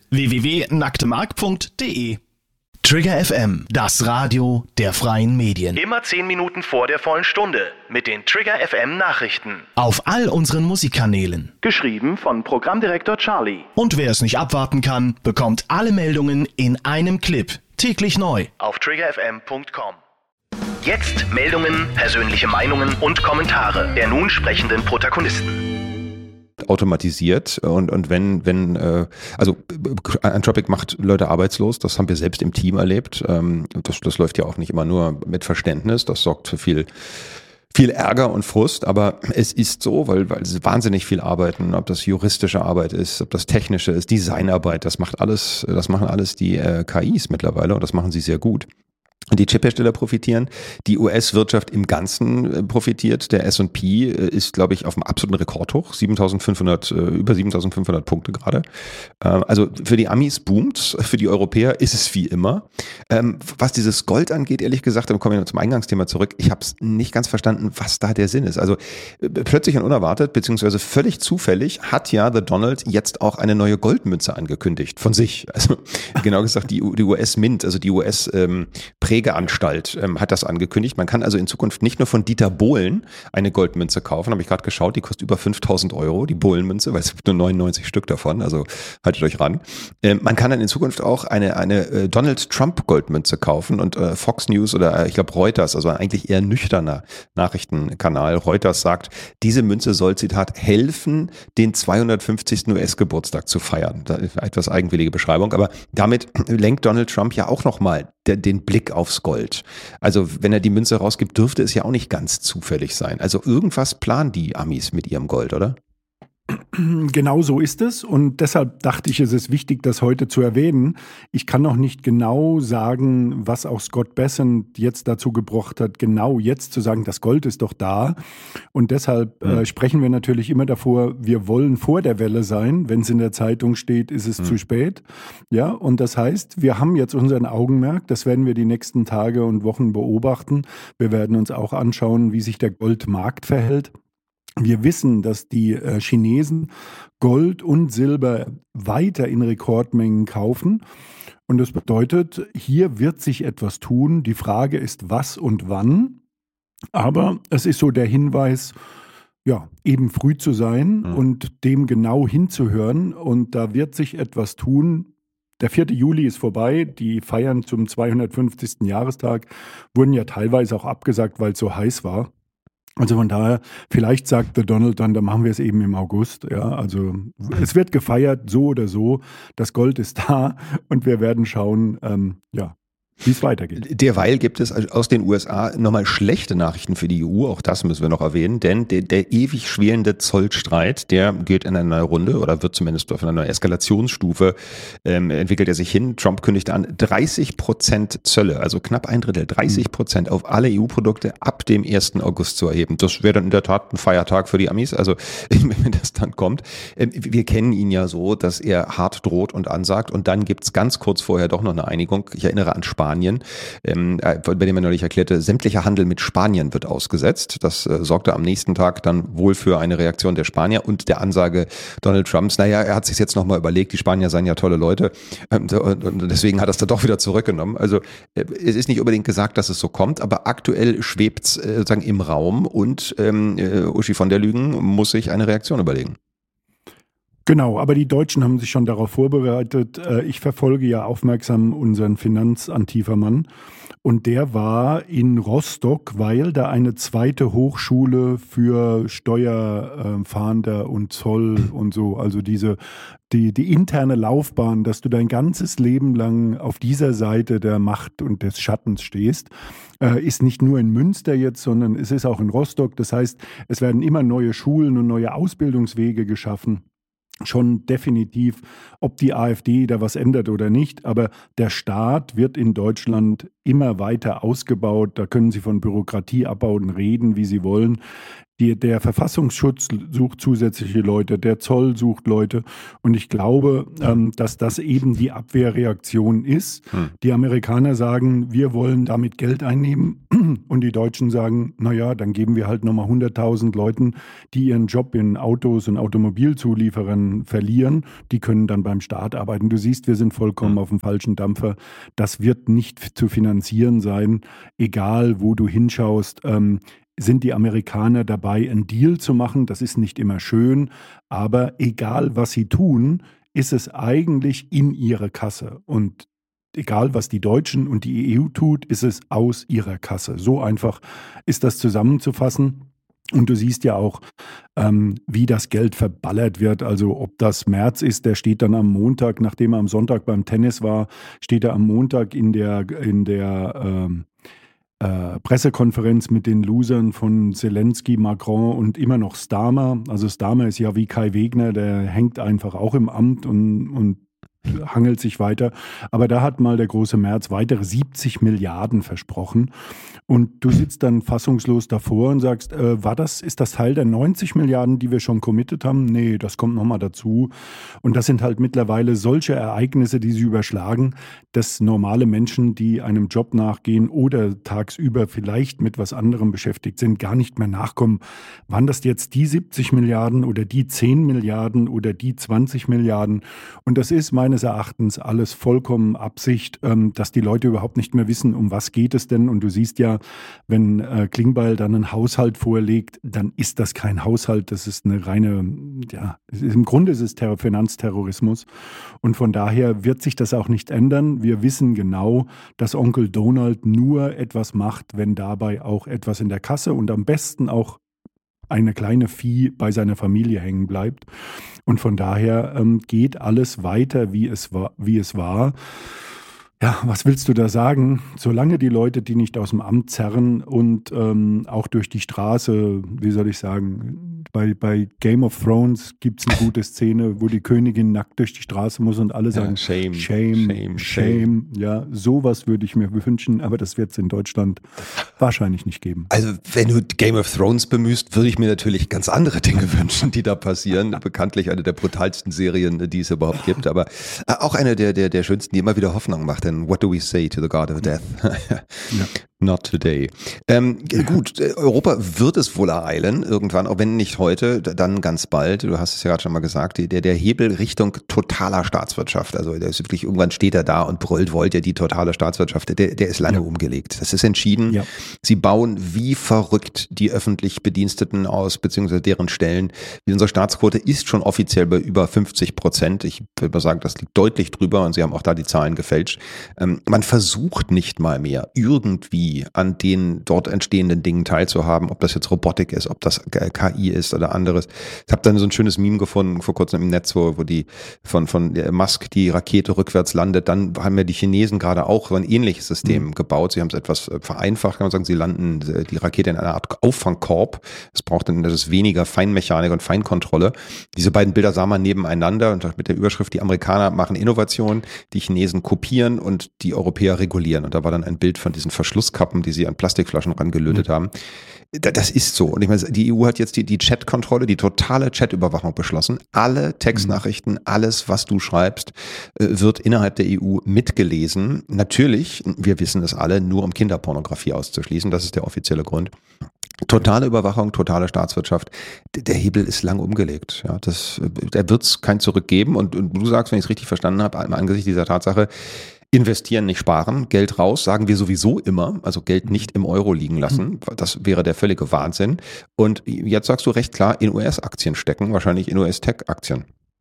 www.nacktemark.de.
Trigger FM, das Radio der freien Medien.
Immer 10 Minuten vor der vollen Stunde mit den Trigger FM Nachrichten.
Auf all unseren Musikkanälen.
Geschrieben von Programmdirektor Charlie.
Und wer es nicht abwarten kann, bekommt alle Meldungen in einem Clip. Täglich neu.
Auf triggerfm.com. Jetzt Meldungen, persönliche Meinungen und Kommentare der nun sprechenden Protagonisten.
Automatisiert und wenn Anthropic macht Leute arbeitslos, das haben wir selbst im Team erlebt. Das läuft ja auch nicht immer nur mit Verständnis, das sorgt für viel Ärger und Frust, aber es ist so, weil sie wahnsinnig viel arbeiten, ob das juristische Arbeit ist, ob das technische ist, Designarbeit, das machen alles die KIs mittlerweile und das machen sie sehr gut. Die Chiphersteller profitieren, die US-Wirtschaft im Ganzen profitiert. Der S&P ist, glaube ich, auf einem absoluten Rekordhoch, über 7.500 Punkte gerade. Also für die Amis boomt's, für die Europäer ist es wie immer. Was dieses Gold angeht, ehrlich gesagt, dann kommen wir zum Eingangsthema zurück. Ich habe es nicht ganz verstanden, was da der Sinn ist. Also plötzlich und unerwartet, beziehungsweise völlig zufällig, hat ja The Donald jetzt auch eine neue Goldmünze angekündigt von sich. Also genau gesagt, die US Mint, also die US Prägeanstalt hat das angekündigt. Man kann also in Zukunft nicht nur von Dieter Bohlen eine Goldmünze kaufen, habe ich gerade geschaut, die kostet über 5.000 €, die Bohlen-Münze, weil es gibt nur 99 Stück davon, also haltet euch ran. Man kann dann in Zukunft auch eine Donald Trump Goldmünze kaufen und Fox News oder ich glaube Reuters, also eigentlich eher nüchterner Nachrichtenkanal, Reuters sagt, diese Münze soll, Zitat, helfen, den 250. US-Geburtstag zu feiern. Das ist eine etwas eigenwillige Beschreibung, aber damit lenkt Donald Trump ja auch nochmal den Blick aufs Gold. Also wenn er die Münze rausgibt, dürfte es ja auch nicht ganz zufällig sein. Also irgendwas planen die Amis mit ihrem Gold, oder?
Genau so ist es und deshalb dachte ich, es ist wichtig, das heute zu erwähnen. Ich kann noch nicht genau sagen, was auch Scott Bessent jetzt dazu gebracht hat, genau jetzt zu sagen, das Gold ist doch da. Und deshalb sprechen wir natürlich immer davor, wir wollen vor der Welle sein. Wenn es in der Zeitung steht, ist es zu spät. Ja, und das heißt, wir haben jetzt unseren Augenmerk, das werden wir die nächsten Tage und Wochen beobachten. Wir werden uns auch anschauen, wie sich der Goldmarkt verhält. Wir wissen, dass die Chinesen Gold und Silber weiter in Rekordmengen kaufen. Und das bedeutet, hier wird sich etwas tun. Die Frage ist, was und wann. Aber es ist so der Hinweis, ja, eben früh zu sein und dem genau hinzuhören. Und da wird sich etwas tun. Der 4. Juli ist vorbei. Die Feiern zum 250. Jahrestag wurden ja teilweise auch abgesagt, weil es so heiß war. Also von daher, vielleicht sagt The Donald dann machen wir es eben im August. Ja, also es wird gefeiert, so oder so. Das Gold ist da und wir werden schauen, wie es weitergeht.
Derweil gibt es aus den USA nochmal schlechte Nachrichten für die EU, auch das müssen wir noch erwähnen, denn der ewig schwelende Zollstreit, der geht in eine neue Runde oder wird zumindest auf einer neuen Eskalationsstufe, entwickelt er sich hin. Trump kündigte an, 30% Zölle, also knapp ein Drittel, 30% auf alle EU-Produkte ab dem 1. August zu erheben. Das wäre dann in der Tat ein Feiertag für die Amis, also wenn das dann kommt. Wir kennen ihn ja so, dass er hart droht und ansagt und dann gibt's ganz kurz vorher doch noch eine Einigung. Ich erinnere an Spanien, bei dem er neulich erklärte, sämtlicher Handel mit Spanien wird ausgesetzt. Das sorgte am nächsten Tag dann wohl für eine Reaktion der Spanier und der Ansage Donald Trumps, naja, er hat sich jetzt nochmal überlegt, die Spanier seien ja tolle Leute und deswegen hat er es dann doch wieder zurückgenommen. Also es ist nicht unbedingt gesagt, dass es so kommt, aber aktuell schwebt es sozusagen im Raum und Uschi von der Lügen muss sich eine Reaktion überlegen.
Genau, aber die Deutschen haben sich schon darauf vorbereitet. Ich verfolge ja aufmerksam unseren Finanzantifermann und der war in Rostock, weil da eine zweite Hochschule für Steuerfahnder und Zoll und so, also die interne Laufbahn, dass du dein ganzes Leben lang auf dieser Seite der Macht und des Schattens stehst, ist nicht nur in Münster jetzt, sondern es ist auch in Rostock. Das heißt, es werden immer neue Schulen und neue Ausbildungswege geschaffen. schon definitiv, ob die AfD da was ändert oder nicht. Aber der Staat wird in Deutschland immer weiter ausgebaut. Da können Sie von Bürokratieabbauen reden, wie Sie wollen. Der Verfassungsschutz sucht zusätzliche Leute, der Zoll sucht Leute. Und ich glaube, dass das eben die Abwehrreaktion ist. Die Amerikaner sagen, wir wollen damit Geld einnehmen. Und die Deutschen sagen, naja, dann geben wir halt nochmal 100.000 Leuten, die ihren Job in Autos und Automobilzulieferern verlieren. Die können dann beim Staat arbeiten. Du siehst, wir sind vollkommen auf dem falschen Dampfer. Das wird nicht zu finanzieren sein, egal wo du hinschaust. Sind die Amerikaner dabei, einen Deal zu machen? Das ist nicht immer schön, aber egal, was sie tun, ist es eigentlich in ihrer Kasse. Und egal, was die Deutschen und die EU tut, ist es aus ihrer Kasse. So einfach ist das zusammenzufassen. Und du siehst ja auch, wie das Geld verballert wird. Also ob das Merz ist, der steht dann am Montag, nachdem er am Sonntag beim Tennis war, steht er am Montag in der Pressekonferenz mit den Losern von Zelensky, Macron und immer noch Starmer. Also Starmer ist ja wie Kai Wegner, der hängt einfach auch im Amt und hangelt sich weiter. Aber da hat mal der große Merz weitere 70 Milliarden versprochen. Und du sitzt dann fassungslos davor und sagst, ist das Teil der 90 Milliarden, die wir schon committed haben? Nee, das kommt nochmal dazu. Und das sind halt mittlerweile solche Ereignisse, die sie überschlagen, dass normale Menschen, die einem Job nachgehen oder tagsüber vielleicht mit was anderem beschäftigt sind, gar nicht mehr nachkommen. Waren das jetzt die 70 Milliarden oder die 10 Milliarden oder die 20 Milliarden? Und das ist meines Erachtens alles vollkommen Absicht, dass die Leute überhaupt nicht mehr wissen, um was geht es denn. Und du siehst ja, wenn Klingbeil dann einen Haushalt vorlegt, dann ist das kein Haushalt, das ist eine reine, im Grunde ist es Finanzterrorismus. Und von daher wird sich das auch nicht ändern. Wir wissen genau, dass Onkel Donald nur etwas macht, wenn dabei auch etwas in der Kasse und am besten auch eine kleine Vieh bei seiner Familie hängen bleibt. Und von daher geht alles weiter, wie es war. Ja, was willst du da sagen? Solange die Leute die nicht aus dem Amt zerren und auch durch die Straße, wie soll ich sagen, bei Game of Thrones gibt es eine gute Szene, wo die Königin nackt durch die Straße muss und alle sagen, Shame. Ja, sowas würde ich mir wünschen, aber das wird es in Deutschland wahrscheinlich nicht geben.
Also wenn du Game of Thrones bemühst, würde ich mir natürlich ganz andere Dinge wünschen, die da passieren. Bekanntlich eine der brutalsten Serien, die es überhaupt gibt, aber auch eine der schönsten, die immer wieder Hoffnung macht. Denn what do we say to the God of Death? Ja. Not today. Gut, Europa wird es wohl ereilen, irgendwann, auch wenn nicht heute, dann ganz bald. Du hast es ja gerade schon mal gesagt, der Hebel Richtung totaler Staatswirtschaft. Also der ist wirklich, irgendwann steht er da und brüllt, wollt ihr die totale Staatswirtschaft? Der ist lange umgelegt. Das ist entschieden. Ja. Sie bauen wie verrückt die öffentlich Bediensteten aus, beziehungsweise deren Stellen. Unsere Staatsquote ist schon offiziell bei über 50%. Ich würde mal sagen, das liegt deutlich drüber und sie haben auch da die Zahlen gefälscht. Man versucht nicht mal mehr irgendwie an den dort entstehenden Dingen teilzuhaben, ob das jetzt Robotik ist, ob das KI ist oder anderes. Ich habe dann so ein schönes Meme gefunden vor kurzem im Netz, wo die von Musk die Rakete rückwärts landet. Dann haben ja die Chinesen gerade auch so ein ähnliches System gebaut. Sie haben es etwas vereinfacht, kann man sagen. Sie landen die Rakete in einer Art Auffangkorb. Das ist weniger Feinmechanik und Feinkontrolle. Diese beiden Bilder sah man nebeneinander und mit der Überschrift, die Amerikaner machen Innovationen, die Chinesen kopieren und die Europäer regulieren. Und da war dann ein Bild von diesen Verschlusskappen, die sie an Plastikflaschen rangelötet haben. Das ist so. Und ich meine, die EU hat jetzt die Chat-Kontrolle, die totale Chat-Überwachung beschlossen. Alle Textnachrichten, alles, was du schreibst, wird innerhalb der EU mitgelesen. Natürlich, wir wissen es alle, nur um Kinderpornografie auszuschließen. Das ist der offizielle Grund. Totale Überwachung, totale Staatswirtschaft. Der Hebel ist lang umgelegt. Ja, da wird es kein Zurück geben. Und du sagst, wenn ich es richtig verstanden habe, angesichts dieser Tatsache, investieren, nicht sparen, Geld raus, sagen wir sowieso immer, also Geld nicht im Euro liegen lassen, das wäre der völlige Wahnsinn. Und jetzt sagst du recht klar, in US-Aktien stecken, wahrscheinlich in US-Tech-Aktien.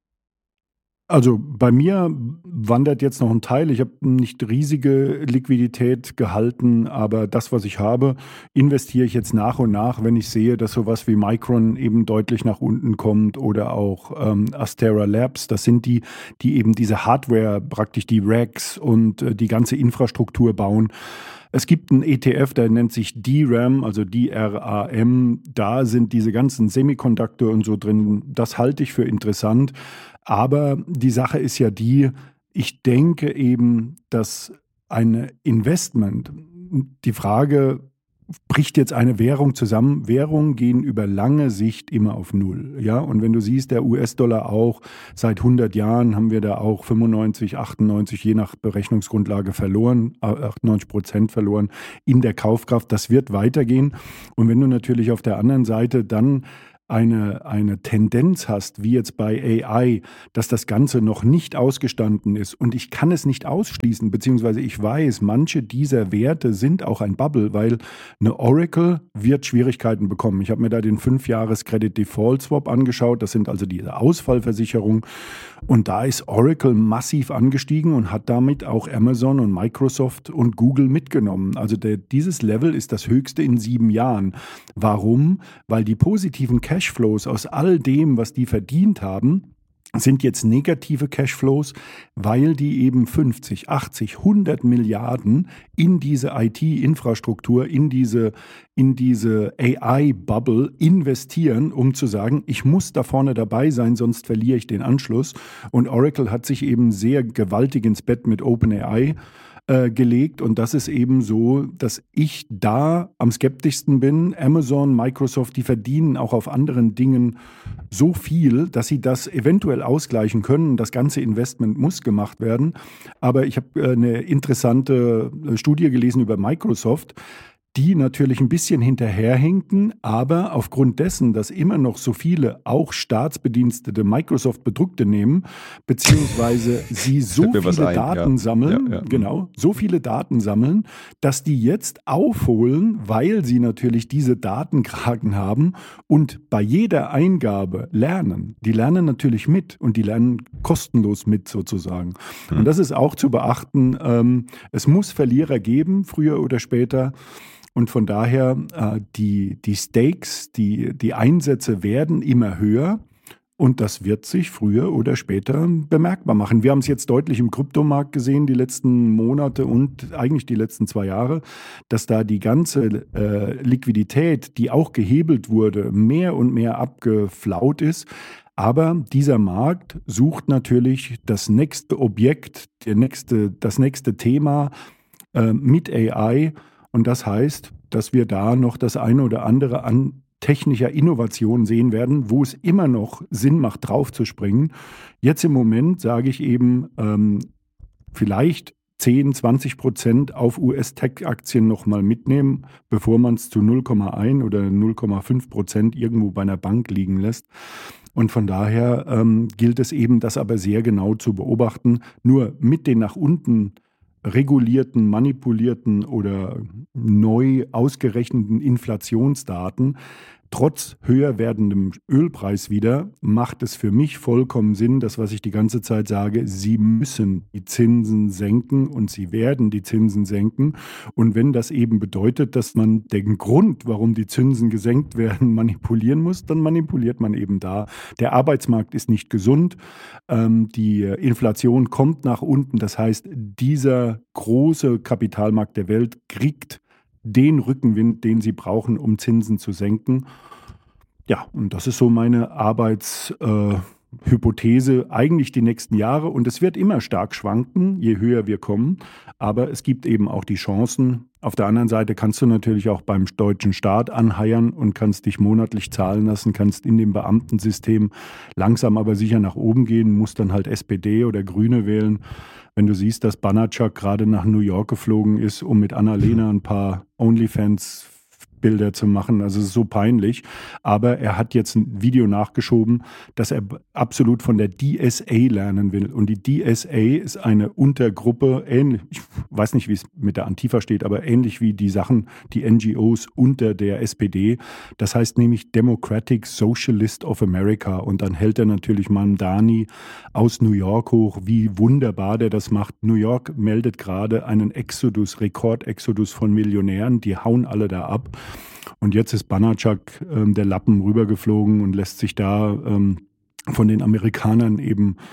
Also bei mir wandert jetzt noch ein Teil. Ich habe nicht riesige Liquidität gehalten, aber das, was ich habe, investiere ich jetzt nach und nach, wenn ich sehe, dass sowas wie Micron eben deutlich nach unten kommt oder auch Astera Labs. Das sind die eben diese Hardware, praktisch die Racks und die ganze Infrastruktur bauen. Es gibt einen ETF, der nennt sich DRAM, also DRAM. Da sind diese ganzen Semiconductor und so drin. Das halte ich für interessant. Aber die Sache ist ja ich denke eben, dass ein Investment, die Frage, bricht jetzt eine Währung zusammen? Währungen gehen über lange Sicht immer auf Null. Ja? Und wenn du siehst, der US-Dollar auch, seit 100 Jahren haben wir da auch 95, 98, je nach Berechnungsgrundlage verloren, 98% verloren in der Kaufkraft. Das wird weitergehen. Und wenn du natürlich auf der anderen Seite dann eine Tendenz hast, wie jetzt bei AI, dass das Ganze noch nicht ausgestanden ist und ich kann es nicht ausschließen, beziehungsweise ich weiß, manche dieser Werte sind auch ein Bubble, weil eine Oracle wird Schwierigkeiten bekommen. Ich habe mir da den 5-Jahres-Credit-Default-Swap angeschaut, das sind also diese Ausfallversicherungen und da ist Oracle massiv angestiegen und hat damit auch Amazon und Microsoft und Google mitgenommen. Also dieses Level ist das höchste in 7 Jahren. Warum? Weil die positiven Cashflows aus all dem, was die verdient haben, sind jetzt negative Cashflows, weil die eben 50, 80, 100 Milliarden in diese IT-Infrastruktur, in diese AI-Bubble investieren, um zu sagen, ich muss da vorne dabei sein, sonst verliere ich den Anschluss. Und Oracle hat sich eben sehr gewaltig ins Bett mit OpenAI gelegt und das ist eben so, dass ich da am skeptischsten bin. Amazon, Microsoft, die verdienen auch auf anderen Dingen so viel, dass sie das eventuell ausgleichen können. Das ganze Investment muss gemacht werden. Aber ich habe eine interessante Studie gelesen über Microsoft, die natürlich ein bisschen hinterherhinken, aber aufgrund dessen, dass immer noch so viele auch Staatsbedienstete Microsoft-Produkte nehmen, beziehungsweise sie so viele Daten sammeln, genau, so viele Daten sammeln, dass die jetzt aufholen, weil sie natürlich diese Datenkraken haben und bei jeder Eingabe lernen. Die lernen natürlich mit und die lernen kostenlos mit sozusagen. Und das ist auch zu beachten. Es muss Verlierer geben, früher oder später. Und von daher, die Stakes, die Einsätze werden immer höher und das wird sich früher oder später bemerkbar machen. Wir haben es jetzt deutlich im Kryptomarkt gesehen, die letzten Monate und eigentlich die letzten 2 Jahre, dass da die ganze Liquidität, die auch gehebelt wurde, mehr und mehr abgeflaut ist. Aber dieser Markt sucht natürlich das nächste Objekt, das nächste Thema mit AI. Und das heißt, dass wir da noch das eine oder andere an technischer Innovation sehen werden, wo es immer noch Sinn macht, drauf zu springen. Jetzt im Moment sage ich eben, vielleicht 10-20% auf US-Tech-Aktien nochmal mitnehmen, bevor man es zu 0,1 oder 0,5% irgendwo bei einer Bank liegen lässt. Und von daher gilt es eben, das aber sehr genau zu beobachten. Nur mit den nach unten regulierten, manipulierten oder neu ausgerechneten Inflationsdaten, trotz höher werdendem Ölpreis wieder, macht es für mich vollkommen Sinn, das, was ich die ganze Zeit sage, sie müssen die Zinsen senken und sie werden die Zinsen senken. Und wenn das eben bedeutet, dass man den Grund, warum die Zinsen gesenkt werden, manipulieren muss, dann manipuliert man eben da. Der Arbeitsmarkt ist nicht gesund, die Inflation kommt nach unten. Das heißt, dieser große Kapitalmarkt der Welt kriegt den Rückenwind, den sie brauchen, um Zinsen zu senken. Ja, und das ist so meine Arbeitshypothese eigentlich die nächsten Jahre. Und es wird immer stark schwanken, je höher wir kommen. Aber es gibt eben auch die Chancen. Auf der anderen Seite kannst du natürlich auch beim deutschen Staat anheiern und kannst dich monatlich zahlen lassen, kannst in dem Beamtensystem langsam aber sicher nach oben gehen, musst dann halt SPD oder Grüne wählen. Wenn du siehst, dass Banachak gerade nach New York geflogen ist, um mit Annalena ein paar OnlyFans-Bilder zu machen, also es ist so peinlich. Aber er hat jetzt ein Video nachgeschoben, dass er absolut von der DSA lernen will. Und die DSA ist eine Untergruppe, ähnlich, ich weiß nicht, wie es mit der Antifa steht, aber ähnlich wie die Sachen, die NGOs unter der SPD. Das heißt nämlich Democratic Socialist of America. Und dann hält er natürlich Mamdani aus New York hoch, wie wunderbar der das macht. New York meldet gerade einen Rekordexodus von Millionären, die hauen alle da ab. Und jetzt ist Banachak der Lappen rübergeflogen und lässt sich da von den Amerikanern eben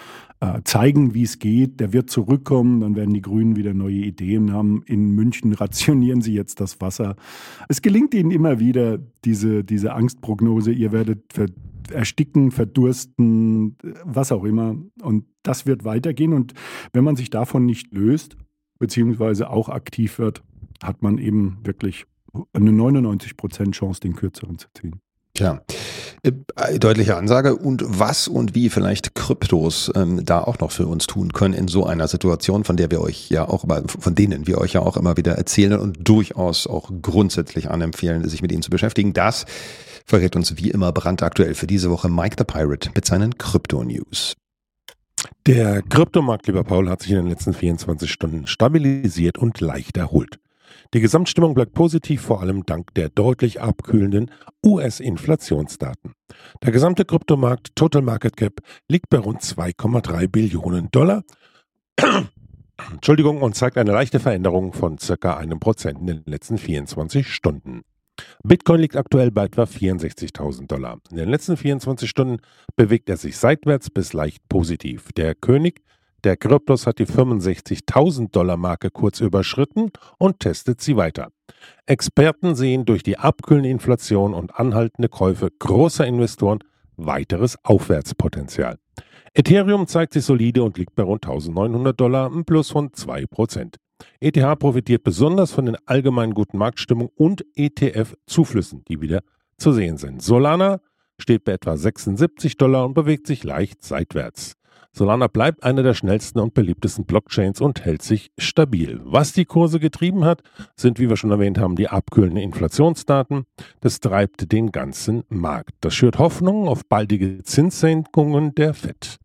zeigen, wie es geht. Der wird zurückkommen, dann werden die Grünen wieder neue Ideen haben. In München rationieren sie jetzt das Wasser. Es gelingt ihnen immer wieder, diese Angstprognose, ihr werdet ersticken, verdursten, was auch immer. Und das wird weitergehen. Und wenn man sich davon nicht löst, beziehungsweise auch aktiv wird, hat man eben wirklich eine 99% Chance, den Kürzeren zu ziehen.
Tja, deutliche Ansage. Und was und wie vielleicht Kryptos da auch noch für uns tun können in so einer Situation, von denen wir euch ja auch immer wieder erzählen und durchaus auch grundsätzlich anempfehlen, sich mit ihnen zu beschäftigen. Das verrät uns wie immer brandaktuell für diese Woche Mike the Pirate mit seinen Krypto-News.
Der Kryptomarkt, lieber Paul, hat sich in den letzten 24 Stunden stabilisiert und leicht erholt. Die Gesamtstimmung bleibt positiv, vor allem dank der deutlich abkühlenden US-Inflationsdaten. Der gesamte Kryptomarkt Total Market Cap liegt bei rund 2,3 Billionen $. Und zeigt eine leichte Veränderung von ca. 1% in den letzten 24 Stunden. Bitcoin liegt aktuell bei etwa $64.000. In den letzten 24 Stunden bewegt er sich seitwärts bis leicht positiv. Der König der Kryptos hat die $65.000 Marke kurz überschritten und testet sie weiter. Experten sehen durch die abkühlende Inflation und anhaltende Käufe großer Investoren weiteres Aufwärtspotenzial. Ethereum zeigt sich solide und liegt bei rund $1.900, ein Plus von 2%. ETH profitiert besonders von den allgemeinen guten Marktstimmung und ETF-Zuflüssen, die wieder zu sehen sind. Solana steht bei etwa $76 und bewegt sich leicht seitwärts. Solana bleibt eine der schnellsten und beliebtesten Blockchains und hält sich stabil. Was die Kurse getrieben hat, sind, wie wir schon erwähnt haben, die abkühlenden Inflationsdaten. Das treibt den ganzen Markt. Das schürt Hoffnung auf baldige Zinssenkungen der FED.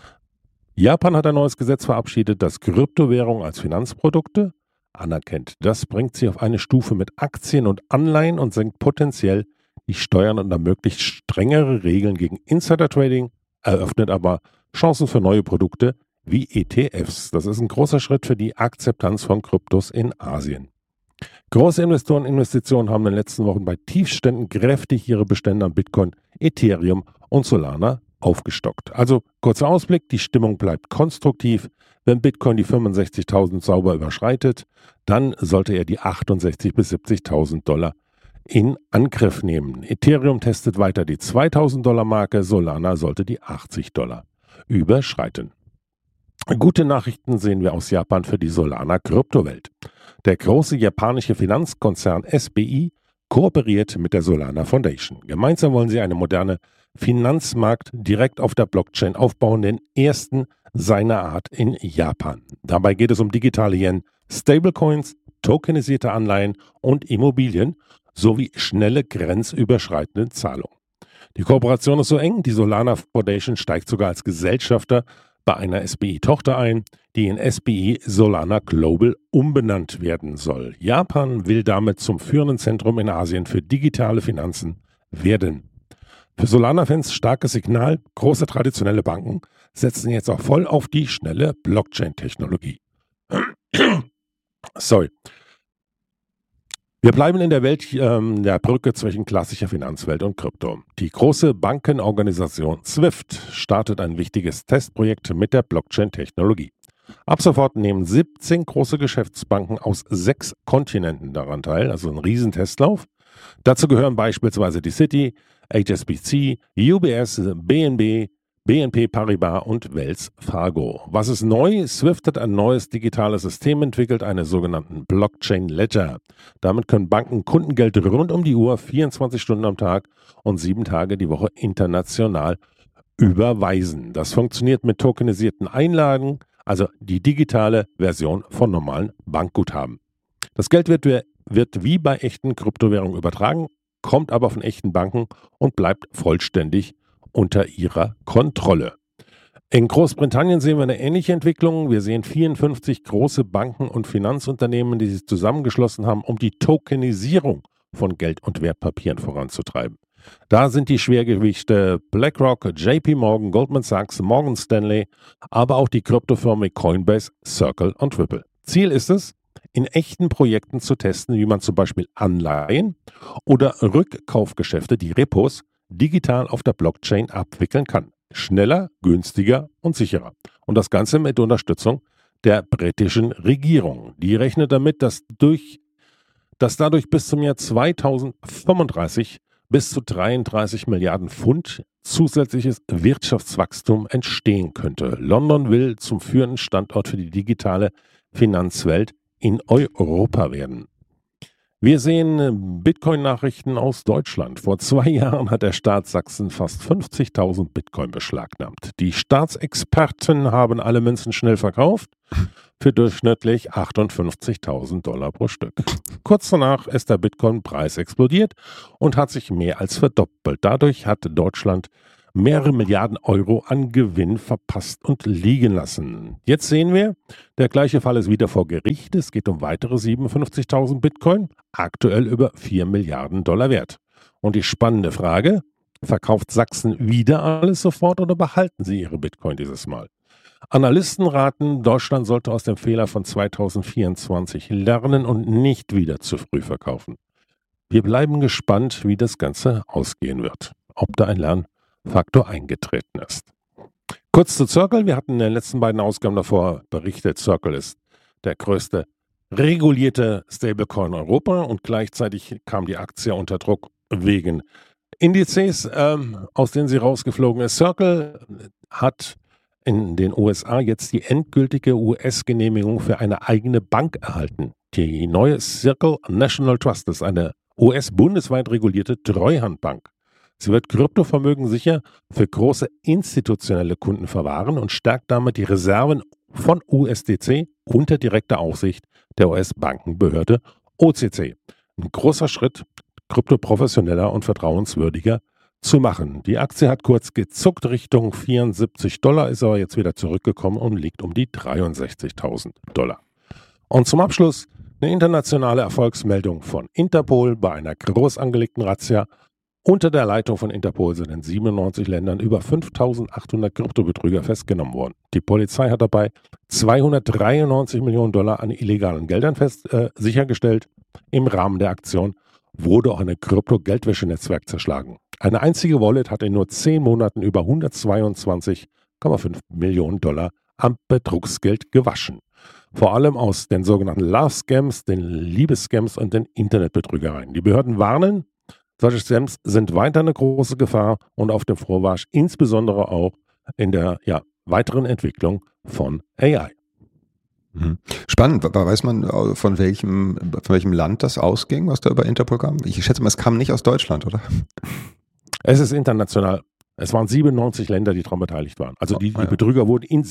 Japan hat ein neues Gesetz verabschiedet, das Kryptowährungen als Finanzprodukte anerkennt. Das bringt sie auf eine Stufe mit Aktien und Anleihen und senkt potenziell die Steuern und ermöglicht strengere Regeln gegen Insider-Trading, eröffnet aber Chancen für neue Produkte wie ETFs. Das ist ein großer Schritt für die Akzeptanz von Kryptos in Asien. Große Investoreninvestitionen haben in den letzten Wochen bei Tiefständen kräftig ihre Bestände an Bitcoin, Ethereum und Solana aufgestockt. Also kurzer Ausblick, die Stimmung bleibt konstruktiv. Wenn Bitcoin die 65.000 sauber überschreitet, dann sollte er die 68.000 bis 70.000 $ in Angriff nehmen. Ethereum testet weiter die $2.000 Marke, Solana sollte die $80 überschreiten. Gute Nachrichten sehen wir aus Japan für die Solana-Kryptowelt. Der große japanische Finanzkonzern SBI kooperiert mit der Solana Foundation. Gemeinsam wollen sie eine moderne Finanzmarkt direkt auf der Blockchain aufbauen, den ersten seiner Art in Japan. Dabei geht es um digitale Yen, Stablecoins, tokenisierte Anleihen und Immobilien sowie schnelle grenzüberschreitende Zahlungen. Die Kooperation ist so eng, die Solana Foundation steigt sogar als Gesellschafter bei einer SBI-Tochter ein, die in SBI Solana Global umbenannt werden soll. Japan will damit zum führenden Zentrum in Asien für digitale Finanzen werden. Für Solana-Fans starkes Signal, große traditionelle Banken setzen jetzt auch voll auf die schnelle Blockchain-Technologie. Sorry. Wir bleiben in der Welt der Brücke zwischen klassischer Finanzwelt und Krypto. Die große Bankenorganisation SWIFT startet ein wichtiges Testprojekt mit der Blockchain-Technologie. Ab sofort nehmen 17 große Geschäftsbanken aus 6 Kontinenten daran teil, also ein Riesentestlauf. Dazu gehören beispielsweise die Citi, HSBC, UBS, BNP Paribas und Wells Fargo. Was ist neu? SWIFT hat ein neues digitales System entwickelt, einen sogenannten Blockchain Ledger. Damit können Banken Kundengeld rund um die Uhr, 24 Stunden am Tag und 7 Tage die Woche international überweisen. Das funktioniert mit tokenisierten Einlagen, also die digitale Version von normalen Bankguthaben. Das Geld wird wie bei echten Kryptowährungen übertragen, kommt aber von echten Banken und bleibt vollständig unter ihrer Kontrolle. In Großbritannien sehen wir eine ähnliche Entwicklung. Wir sehen 54 große Banken und Finanzunternehmen, die sich zusammengeschlossen haben, um die Tokenisierung von Geld- und Wertpapieren voranzutreiben. Da sind die Schwergewichte BlackRock, JP Morgan, Goldman Sachs, Morgan Stanley, aber auch die Kryptofirmen Coinbase, Circle und Ripple. Ziel ist es, in echten Projekten zu testen, wie man zum Beispiel Anleihen oder Rückkaufgeschäfte, die Repos, digital auf der Blockchain abwickeln kann. Schneller, günstiger und sicherer. Und das Ganze mit Unterstützung der britischen Regierung. Die rechnet damit, dass dadurch bis zum Jahr 2035 bis zu 33 Milliarden Pfund zusätzliches Wirtschaftswachstum entstehen könnte. London will zum führenden Standort für die digitale Finanzwelt in Europa werden. Wir sehen Bitcoin-Nachrichten aus Deutschland. Vor 2 Jahren hat der Staat Sachsen fast 50.000 Bitcoin beschlagnahmt. Die Staatsexperten haben alle Münzen schnell verkauft für durchschnittlich $58.000 pro Stück. Kurz danach ist der Bitcoin-Preis explodiert und hat sich mehr als verdoppelt. Dadurch hat Deutschland mehrere Milliarden Euro an Gewinn verpasst und liegen lassen. Jetzt sehen wir, der gleiche Fall ist wieder vor Gericht. Es geht um weitere 57.000 Bitcoin, aktuell über $4 Milliarden wert. Und die spannende Frage, verkauft Sachsen wieder alles sofort oder behalten sie ihre Bitcoin dieses Mal? Analysten raten, Deutschland sollte aus dem Fehler von 2024 lernen und nicht wieder zu früh verkaufen. Wir bleiben gespannt, wie das Ganze ausgehen wird. Ob da ein Lernfaktor eingetreten ist. Kurz zu Circle. Wir hatten in den letzten beiden Ausgaben davor berichtet, Circle ist der größte regulierte Stablecoin in Europa und gleichzeitig kam die Aktie unter Druck wegen Indizes, aus denen sie rausgeflogen ist. Circle hat in den USA jetzt die endgültige US-Genehmigung für eine eigene Bank erhalten. Die neue Circle National Trust ist eine US-bundesweit regulierte Treuhandbank. Sie wird Kryptovermögen sicher für große institutionelle Kunden verwahren und stärkt damit die Reserven von USDC unter direkter Aufsicht der US-Bankenbehörde OCC. Ein großer Schritt, Krypto professioneller und vertrauenswürdiger zu machen. Die Aktie hat kurz gezuckt Richtung $74, ist aber jetzt wieder zurückgekommen und liegt um die $63.000. Und zum Abschluss eine internationale Erfolgsmeldung von Interpol bei einer groß angelegten Razzia. Unter der Leitung von Interpol sind in 97 Ländern über 5.800 Kryptobetrüger festgenommen worden. Die Polizei hat dabei $293 Millionen an illegalen Geldern sichergestellt. Im Rahmen der Aktion wurde auch ein Krypto-Geldwäschenetzwerk zerschlagen. Eine einzige Wallet hat in nur 10 Monaten über $122,5 Millionen am Betrugsgeld gewaschen. Vor allem aus den sogenannten Love-Scams, den Liebes-Scams und den Internetbetrügereien. Die Behörden warnen, solche Scams sind weiter eine große Gefahr und auf dem Vormarsch, insbesondere auch in der weiteren Entwicklung von AI.
Spannend. Weiß man, von welchem Land das ausging, was da über Interpol kam? Ich schätze mal, es kam nicht aus Deutschland, oder?
Es ist international. Es waren 97 Länder, die daran beteiligt waren. Also die Betrüger wurden in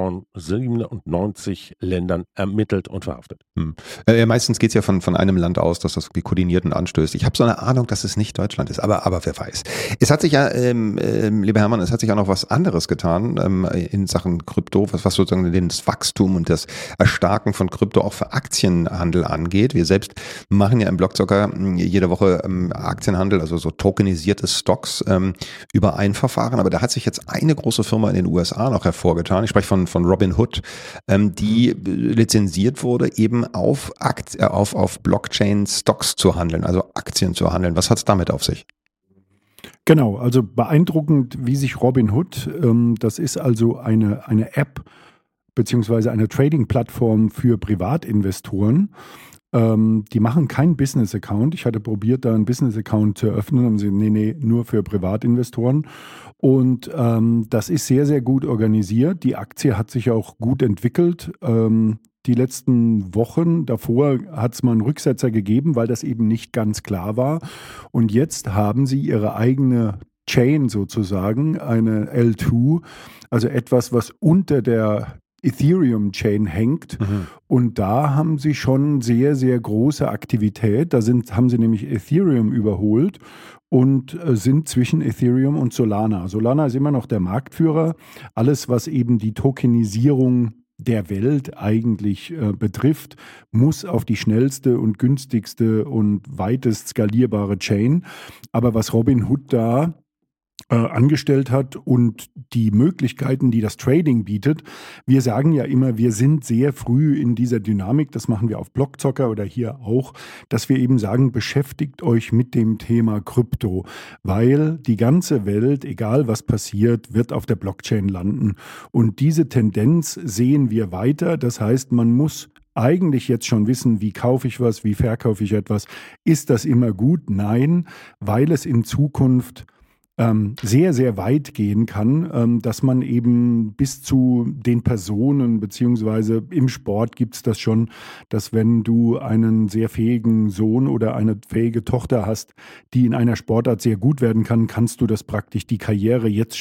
97 Ländern ermittelt und verhaftet.
Meistens geht es ja von einem Land aus, dass das irgendwie koordiniert und anstößt. Ich habe so eine Ahnung, dass es nicht Deutschland ist, aber wer weiß. Es hat sich ja, lieber Hermann, es hat sich auch noch was anderes getan in Sachen Krypto, was sozusagen das Wachstum und das Erstarken von Krypto auch für Aktienhandel angeht. Wir selbst machen ja im Blockzocker jede Woche Aktienhandel, also so tokenisierte Stocks über ein Verfahren, aber da hat sich jetzt eine große Firma in den USA noch hervorgetan. Ich spreche von Robinhood, die lizenziert wurde, eben auf Blockchain-Stocks zu handeln, also Aktien zu handeln. Was hat es damit auf sich?
Genau, also beeindruckend, wie sich Robinhood, das ist also eine App beziehungsweise eine Trading-Plattform für Privatinvestoren. Die machen keinen Business-Account. Ich hatte probiert, da einen Business-Account zu eröffnen. Haben sie, nee, nur für Privatinvestoren. Und das ist sehr, sehr gut organisiert. Die Aktie hat sich auch gut entwickelt. Die letzten Wochen davor hat es mal einen Rücksetzer gegeben, weil das eben nicht ganz klar war. Und jetzt haben sie ihre eigene Chain sozusagen, eine L2, also etwas, was unter der Ethereum-Chain hängt. Und da haben sie schon sehr, sehr große Aktivität. Haben sie nämlich Ethereum überholt und sind zwischen Ethereum und Solana. Solana ist immer noch der Marktführer. Alles, was eben die Tokenisierung der Welt eigentlich betrifft, muss auf die schnellste und günstigste und weitest skalierbare Chain. Aber was Robinhood da angestellt hat und die Möglichkeiten, die das Trading bietet. Wir sagen ja immer, wir sind sehr früh in dieser Dynamik, das machen wir auf Blockzocker oder hier auch, dass wir eben sagen, beschäftigt euch mit dem Thema Krypto, weil die ganze Welt, egal was passiert, wird auf der Blockchain landen. Und diese Tendenz sehen wir weiter. Das heißt, man muss eigentlich jetzt schon wissen, wie kaufe ich was, wie verkaufe ich etwas. Ist das immer gut? Nein, weil es in Zukunft sehr, sehr weit gehen kann, dass man eben bis zu den Personen, beziehungsweise im Sport gibt es das schon, dass wenn du einen sehr fähigen Sohn oder eine fähige Tochter hast, die in einer Sportart sehr gut werden kann, kannst du das praktisch die Karriere jetzt